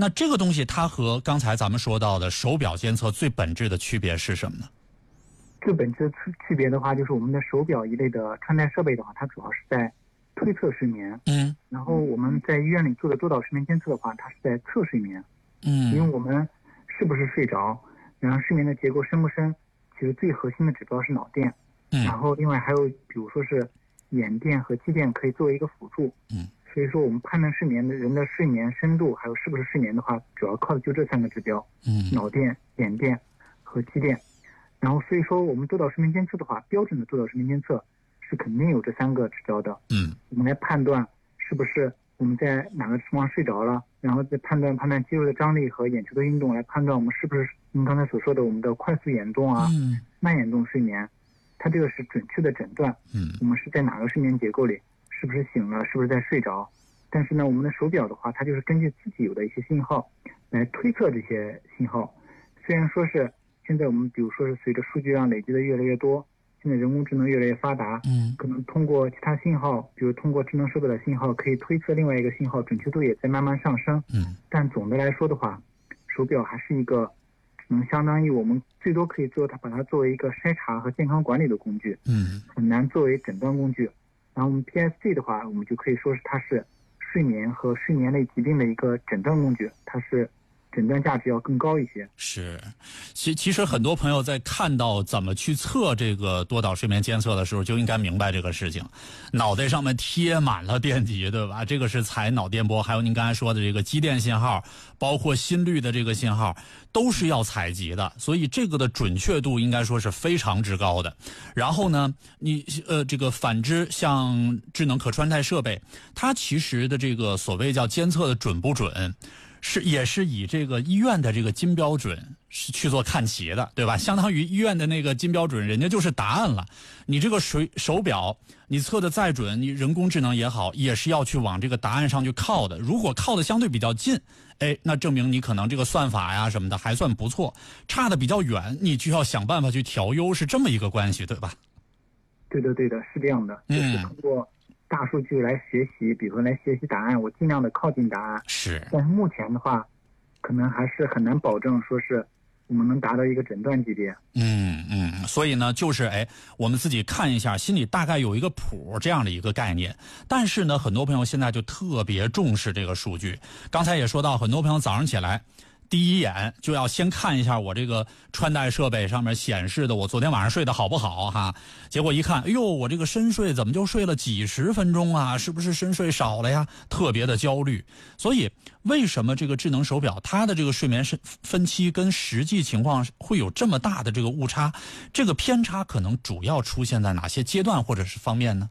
那这个东西它和刚才咱们说到的手表监测最本质的区别是什么呢？ 最本质区别的话，就是我们的手表一类的穿戴设备的话，它主要是在推测睡眠。然后我们在医院里做的多导睡眠监测的话，它是在测睡眠。因为我们是不是睡着，然后睡眠的结构深不深，其实最核心的指标是脑电。然后另外还有比如说是眼电和肌电可以作为一个辅助。所以说我们判断睡眠的人的睡眠深度还有是不是睡眠的话，主要靠的就这3个指标。脑电、眼电和肌电。然后所以说我们多导睡眠监测的话，标准的多导睡眠监测是肯定有这3个指标的。我们来判断是不是我们在哪个情况睡着了，然后再判断肌肉的张力和眼球的运动，来判断我们是不是您刚才所说的我们的快速眼动啊、慢眼动睡眠。它这个是准确的诊断。我们是在哪个睡眠结构里，是不是醒了，是不是在睡着。但是呢，我们的手表的话，它就是根据自己有的一些信号来推测这些信号。虽然说是现在我们比如说是随着数据量累积的越来越多，现在人工智能越来越发达，可能通过其他信号，比如通过智能手表的信号，可以推测另外一个信号，准确度也在慢慢上升。但总的来说的话，手表还是一个只能相当于我们最多可以把它作为一个筛查和健康管理的工具。很难作为诊断工具。然后我们 PSG 的话，我们就可以说是它是睡眠和睡眠类疾病的一个诊断工具，它是诊断价值要更高一些。 是，其实很多朋友在看到怎么去测这个多导睡眠监测的时候，就应该明白这个事情。脑袋上面贴满了电极，对吧？这个是采脑电波，还有您刚才说的这个肌电信号，包括心率的这个信号，都是要采集的。所以这个的准确度应该说是非常之高的。然后呢，这个反之，像智能可穿戴设备，它其实的这个所谓叫监测的准不准，也是以这个医院的这个金标准是去做看齐的，对吧？相当于医院的那个金标准，人家就是答案了。你这个手表，你测的再准，你人工智能也好，也是要去往这个答案上去靠的。如果靠的相对比较近，那证明你可能这个算法呀什么的还算不错；差的比较远，你就要想办法去调优，是这么一个关系，对吧？ 对的，是这样的。就是通过大数据来学习，比如说来学习答案，我尽量的靠近答案。 是。 但是目前的话，可能还是很难保证说是我们能达到一个诊断级别。 所以呢，就是我们自己看一下，心里大概有一个谱这样的一个概念。但是呢，很多朋友现在就特别重视这个数据。刚才也说到，很多朋友早上起来第一眼就要先看一下我这个穿戴设备上面显示的我昨天晚上睡得好不好哈。结果一看，我这个深睡怎么就睡了几十分钟啊？是不是深睡少了呀？特别的焦虑。所以为什么这个智能手表它的这个睡眠分期跟实际情况会有这么大的这个误差？这个偏差可能主要出现在哪些阶段或者是方面呢？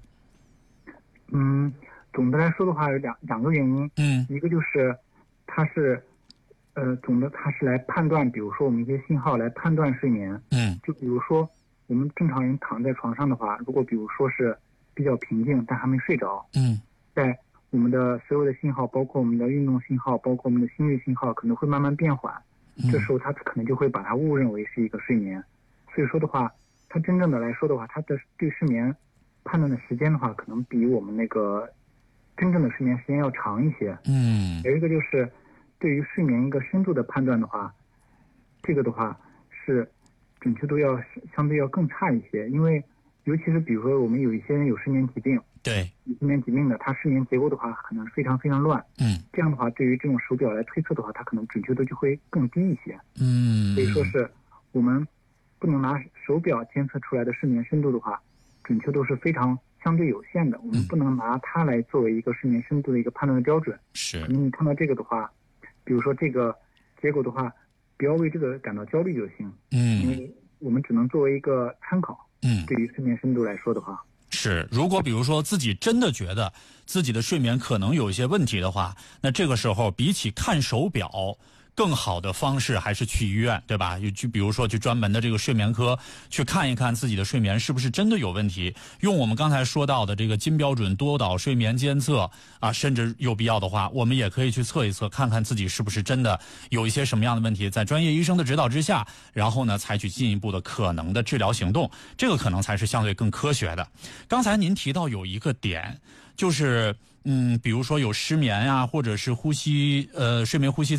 总的来说的话有两个原因。一个就是它是它是来判断，比如说我们一些信号来判断睡眠。就比如说我们正常人躺在床上的话，如果比如说是比较平静但还没睡着，在我们的所有的信号，包括我们的运动信号，包括我们的心率信号，可能会慢慢变缓。这时候它可能就会把它误认为是一个睡眠。所以说的话，它真正的来说的话，它的对睡眠判断的时间的话，可能比我们那个真正的睡眠时间要长一些。有一个就是对于睡眠一个深度的判断的话，这个的话是准确度相对要更差一些。因为尤其是比如说我们有一些人有睡眠疾病，有睡眠疾病的，他睡眠结构的话可能非常非常乱。这样的话对于这种手表来推测的话，它可能准确度就会更低一些。所以说是我们不能拿手表监测出来的睡眠深度的话，准确度是非常相对有限的。我们不能拿它来作为一个睡眠深度的一个判断的标准。 是。 可能你看到这个的话，比如说这个结果的话，不要为这个感到焦虑就行。因为我们只能作为一个参考。对于睡眠深度来说的话， 是。如果比如说自己真的觉得自己的睡眠可能有一些问题的话，那这个时候比起看手表，更好的方式还是去医院，对吧？就比如说去专门的这个睡眠科去看一看自己的睡眠是不是真的有问题，用我们刚才说到的这个金标准多导睡眠监测啊，甚至有必要的话，我们也可以去测一测，看看自己是不是真的有一些什么样的问题，在专业医生的指导之下，然后呢采取进一步的可能的治疗行动，这个可能才是相对更科学的。刚才您提到有一个点，就是比如说有失眠啊，或者是睡眠呼吸